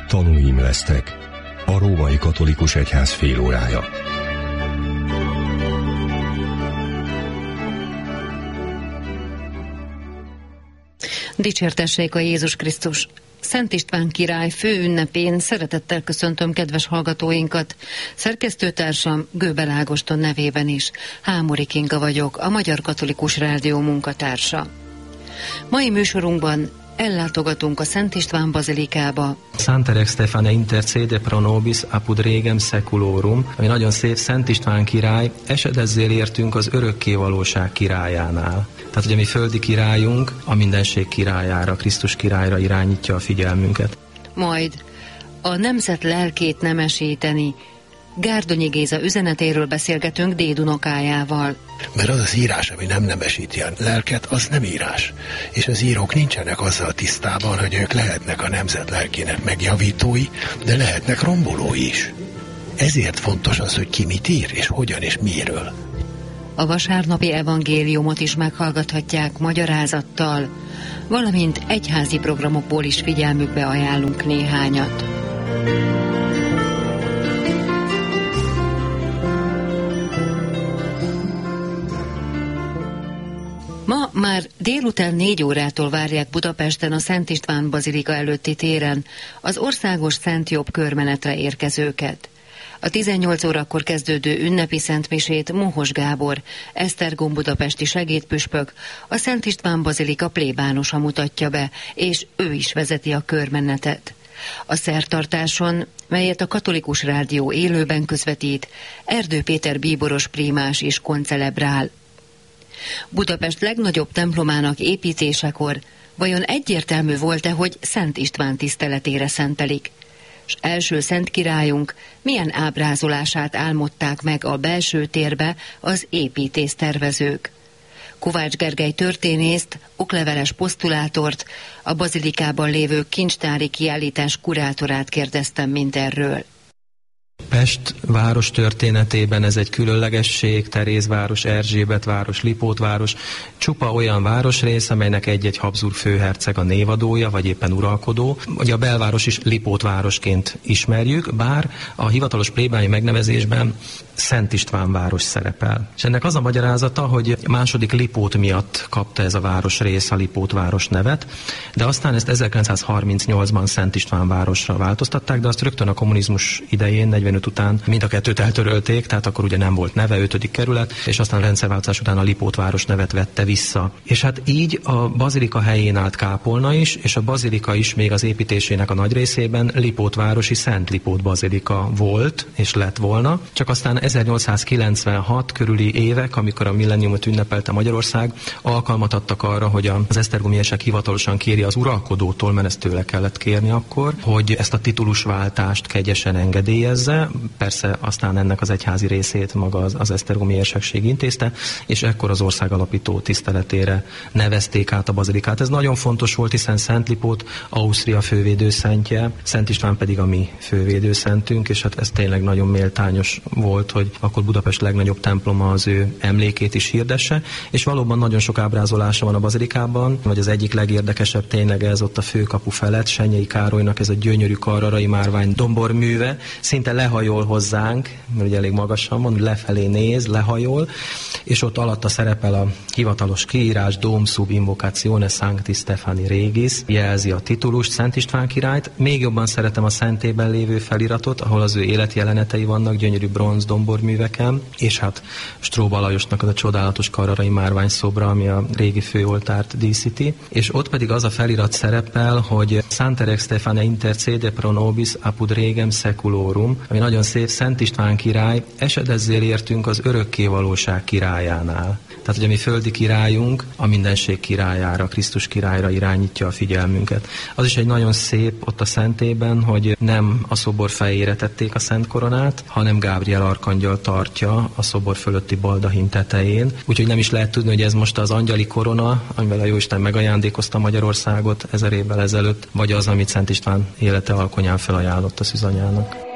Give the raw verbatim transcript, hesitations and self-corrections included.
Tanúim lesztek. A Római Katolikus Egyház félórája. Dicsértessék a Jézus Krisztus! Szent István király fő ünnepén szeretettel köszöntöm kedves hallgatóinkat. Szerkesztőtársam Göbel Ágoston nevében is. Hámori Kinga vagyok, a Magyar Katolikus Rádió munkatársa. Mai műsorunkban ellátogatunk a Szent István bazilikába. Santerek Stefane intercede pro nobis apud regem seculorum, ami nagyon szép, Szent István király, esedezzél értünk az örökkévalóság királyánál. Tehát, hogy a mi földi királyunk a mindenség királyára, Krisztus királyra irányítja a figyelmünket. Majd a nemzet lelkét nemesíteni, Gárdonyi Géza üzenetéről beszélgetünk dédunokájával. Mert az az írás, ami nem nemesíti a lelket, az nem írás. És az írók nincsenek azzal tisztában, hogy ők lehetnek a nemzet lelkének megjavítói, de lehetnek rombolói is. Ezért fontos az, hogy ki mit ír, és hogyan, és miről. A vasárnapi evangéliumot is meghallgathatják magyarázattal, valamint egyházi programokból is figyelmükbe ajánlunk néhányat. Ma már délután négy órától várják Budapesten a Szent István bazilika előtti téren az országos Szent Jobb körmenetre érkezőket. A tizennyolc órakor kezdődő ünnepi szentmisét Mohos Gábor, Esztergom budapesti segédpüspök, a Szent István bazilika plébánosa mutatja be, és ő is vezeti a körmenetet. A szertartáson, melyet a Katolikus Rádió élőben közvetít, Erdő Péter bíboros prímás is koncelebrál. Budapest legnagyobb templomának építésekor vajon egyértelmű volt-e, hogy Szent István tiszteletére szentelik? S első szent királyunk milyen ábrázolását álmodták meg a belső térbe az építésztervezők? Kovács Gergely történészt, okleveles posztulátort, a bazilikában lévő kincstári kiállítás kurátorát kérdeztem mindenről. Pest város történetében ez egy különlegesség, Terézváros, Erzsébetváros, Lipótváros, csupa olyan városrész, amelynek egy-egy Habsburg főherceg a névadója, vagy éppen uralkodó. Ugye a belváros is Lipótvárosként ismerjük, bár a hivatalos plébáni megnevezésben Szent István város szerepel. És ennek az a magyarázata, hogy második Lipót miatt kapta ez a városrész a Lipótváros nevet, de aztán ezt ezerkilencszázharmincnyolcban Szent István városra változtatták, de azt rögtön a kommunizmus idején, negyvenöt után mind a kettőt eltörölték, tehát akkor ugye nem volt neve, ötödik kerület, és aztán a rendszerváltozás után a Lipótváros nevet vette vissza. És hát így a bazilika helyén állt kápolna is, és a bazilika is még az építésének a nagy részében Lipótvárosi Szent Lipót bazilika volt, és lett volna, csak aztán ezernyolcszázkilencvenhat körüli évek, amikor a millenniumot ünnepelte Magyarország, alkalmat adtak arra, hogy az esztergomiesek hivatalosan kéri az uralkodótól, mert ezt tőle kellett kérni akkor, hogy ezt a titulusváltást kegyesen engedélyezze. Persze aztán ennek az egyházi részét maga az, az esztergomi érsekség intézte, és ekkor az ország alapító tiszteletére nevezték át a bazilikát. Ez nagyon fontos volt, hiszen Szent Lipót Ausztria fővédőszentje, Szent István pedig a mi fővédőszentünk, és hát ez tényleg nagyon méltányos volt, hogy akkor Budapest legnagyobb temploma az ő emlékét is hirdesse, és valóban nagyon sok ábrázolása van a bazilikában, vagy az egyik legérdekesebb tényleg ez ott a főkapu felett, Senyei Károlynak ez a gyönyörű karrarai márvány domborműve, szinte lehajol hozzánk, mert ugye elég magasan van, lefelé néz, lehajol, és ott alatta szerepel a hivatalos kiírás Dom sub invocazione Sancti Stefani Regis, jelzi a titulust, Szent István királyt. Még jobban szeretem a szentében lévő feliratot, ahol az ő életjelenetei vannak gyönyörű bronz domborműveken, és hát Stróba Lajosnak az a csodálatos karrarai márvány szobra, ami a régi főoltárt díszíti, és ott pedig az a felirat szerepel, hogy Santerek Stefane intercede pro nobis apud regem seculorum, ami nagyon szép, Szent István király, esedezzél értünk az örökkévalóság királyánál. Tehát, hogy a mi földi királyunk a mindenség királyára, Krisztus királyra irányítja a figyelmünket. Az is egy nagyon szép ott a szentében, hogy nem a szobor fejére tették a szent koronát, hanem Gábriel arkangyal tartja a szobor fölötti baldahin tetején. Úgyhogy nem is lehet tudni, hogy ez most az angyali korona, amivel a Jóisten megajándékozta Magyarországot ezer évvel ezelőtt, vagy az, amit Szent István élete alkonyán felajánlott a szűzanyának.